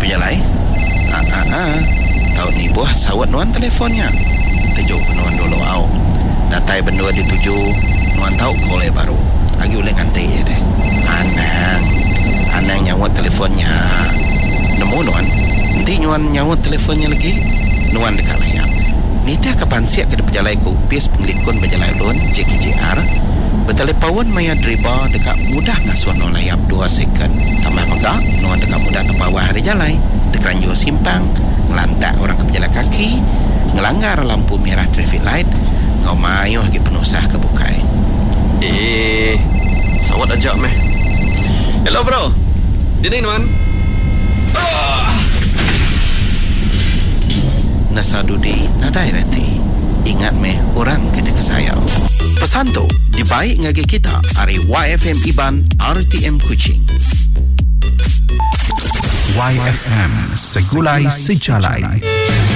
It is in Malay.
berjalai. Tahu ni buah sawat nuan telefonnya. Tujuk nuan dulu au. Datai benda dituju nuan tahu boleh baru. Lagi boleh nganti je deh. Anang nyawat telefonnya. Nemu nuan. Nanti nuan nyawat telefonnya lagi. Nuan dekat layar. Nita kapan siap ke berjalai ku upis penglikun berjalai ulun JKJR. Bertelepon maya driba dekat mudah ngasuan no layap 2 second. Tambah megak nuan dekat mudah terpawah hari jalai. Tekeranjur simpang, ngelantak orang ke berjalan kaki, ngelanggar lampu merah traffic light, ngau mayuh lagi penusah ke bukai. Sawat ajak meh. Hello bro. Dini nuan. Nasadudi nadai reti. Ingat meh orang kena kesayang. Pesan tu dibaik ngagi kita hari YFM Iban RTM Kuching. YFM Segulai Sejalai.